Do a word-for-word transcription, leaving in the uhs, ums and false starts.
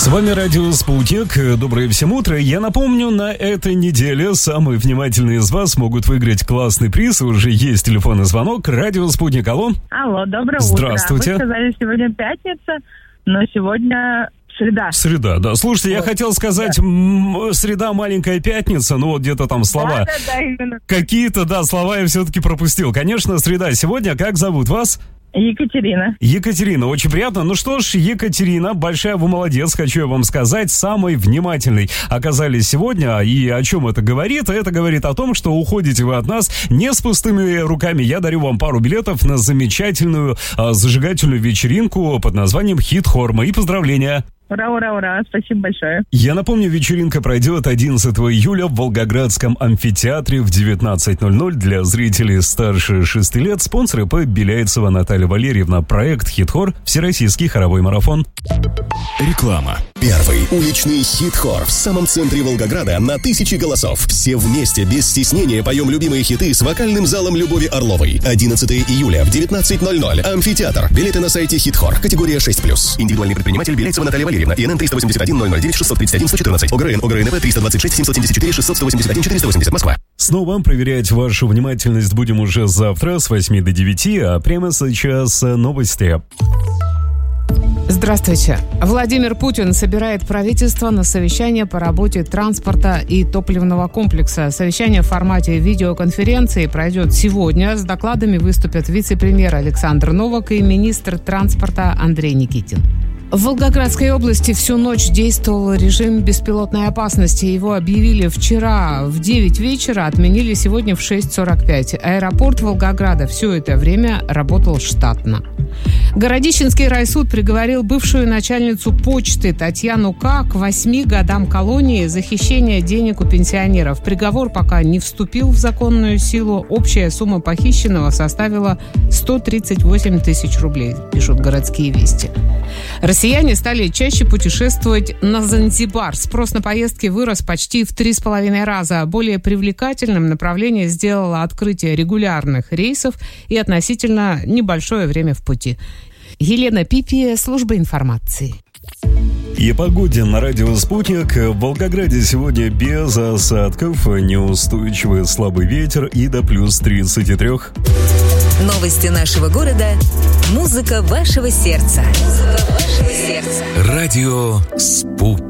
С вами радио «Спутник». Доброе всем утро. Я напомню, на этой неделе самые внимательные из вас могут выиграть классный приз. Уже есть телефонный звонок. Радио «Спутник». Алло. Алло, доброе утро. Здравствуйте. Вы сказали, сегодня пятница, но сегодня среда. Среда, да. Слушайте, вот. Я хотел сказать, да. м- среда, маленькая пятница, ну вот где-то там слова. Да, да, да, именно. Какие-то, да, слова я все-таки пропустил. Конечно, среда. Сегодня как зовут вас? Екатерина. Екатерина, очень приятно. Ну что ж, Екатерина, большая вы молодец, хочу я вам сказать, самый внимательный оказались сегодня. И о чем это говорит? Это говорит о том, что уходите вы от нас не с пустыми руками. Я дарю вам пару билетов на замечательную а, зажигательную вечеринку под названием «Хит-хор». Мои поздравления. Ура, ура, ура, спасибо большое. Я напомню, вечеринка пройдет одиннадцатого июля в Волгоградском амфитеатре в девятнадцать ноль ноль для зрителей старше шести лет. Спонсоры П. Беляйцева Наталья Валерьевна. Проект «Хит-хор». Всероссийский хоровой марафон. Реклама. Первый уличный хит-хор в самом центре Волгограда на тысячи голосов. Все вместе, без стеснения, поем любимые хиты с вокальным залом Любови Орловой. одиннадцатого июля в девятнадцать ноль ноль. Амфитеатр. Билеты на сайте «Хит-хор». Категория шесть плюс. Индивидуальный предприниматель Беляйцева Наталья Валерьевна. ИНН триста восемьдесят один ноль ноль девять шестьсот тридцать один сто четырнадцать. ОГРН ОГРНП триста двадцать шесть семьсот семьдесят четыре шестьсот восемьдесят один четыреста восемьдесят. Москва. Снова проверять вашу внимательность будем уже завтра с восьми до девяти, а прямо сейчас новости. Здравствуйте. Владимир Путин собирает правительство на совещание по работе транспорта и топливного комплекса. Совещание в формате видеоконференции пройдет сегодня. С докладами выступят вице-премьер Александр Новак и министр транспорта Андрей Никитин. В Волгоградской области всю ночь действовал режим беспилотной опасности. Его объявили вчера в девять вечера, отменили сегодня в шесть сорок пять. Аэропорт Волгограда все это время работал штатно. Городищенский райсуд приговорил бывшую начальницу почты Татьяну К. к восьми годам колонии за хищение денег у пенсионеров. Приговор пока не вступил в законную силу. Общая сумма похищенного составила сто тридцать восемь тысяч рублей, пишут городские вести. Россияне стали чаще путешествовать на Занзибар. Спрос на поездки вырос почти в три с половиной раза. Более привлекательным направление сделало открытие регулярных рейсов и относительно небольшое время в пути. Елена Пипи, служба информации. И о погоде на радио «Спутник». В Волгограде сегодня без осадков, неустойчивый слабый ветер и до плюс тридцати трёх. Новости нашего города. Музыка вашего сердца. Музыка вашего сердца. Радио «Спутник».